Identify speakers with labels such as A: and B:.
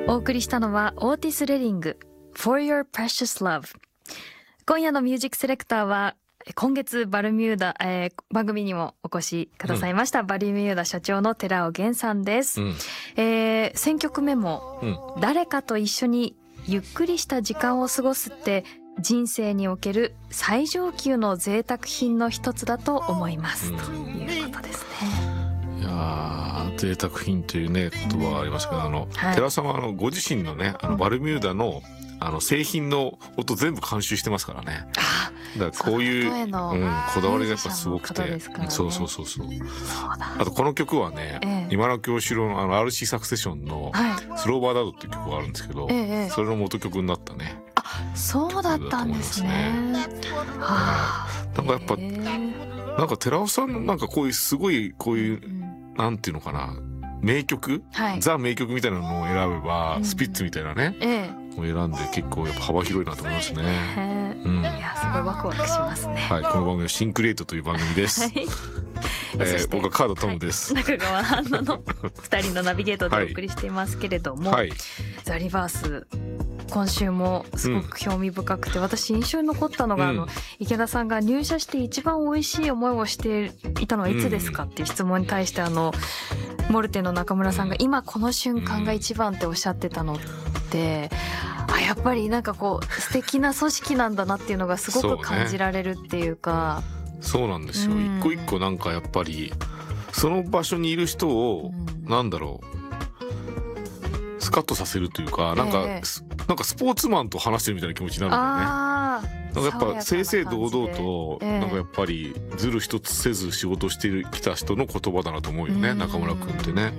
A: お送りしたのはオーティス・レディング For Your Precious Love。 今夜のミュージックセレクターは今月バルミューダ、番組にもお越しくださいました、バルミューダ社長の寺尾源さんです、選曲メモ、誰かと一緒にゆっくりした時間を過ごすって人生における最上級の贅沢品の一つだと思います、ということですね。
B: いや贅沢品というね言葉がありましたけど、寺尾さんはご自身のねバルミューダの製品の音全部監修してますからね。だからこういう、こだわりがやっぱすごくて、そう。あとこの曲はね、今の京志郎のRC サクセションのスローバーダードっていう曲があるんですけど、それの元曲になったね。
A: そうだったんですね。
B: なんかやっぱなんか寺尾さんのなんかこういうすごいこういう、なんていうのかな、名曲、ザ名曲みたいなのを選べば、スピッツみたいなね、を選んで結構やっぱ幅広いなと思いますね。
A: いやすごいワクワクしますね。
B: この番組はシンクレートという番組です。僕はカードトムです。
A: 中川アンナの2人のナビゲートでお送りしていますけれども、ザ・リバース今週もすごく興味深くて、私印象に残ったのが、池田さんが入社して一番美味しい思いをしていたのはいつですかっていう質問に対して、モルテの中村さんが今この瞬間が一番っておっしゃってたのって、やっぱりなんかこう素敵な組織なんだなっていうのがすごく感じられるっていうか。
B: そうなんですよ、一個一個なんかやっぱりその場所にいる人を、なんだろう、スカッとさせるというか、なんかスポーツマンと話してるみたいな気持ちになるんだよね。なんかやっぱ正々堂々と、なんかやっぱりずる一つせず仕事してきた人の言葉だなと思うよね、中村君ってね。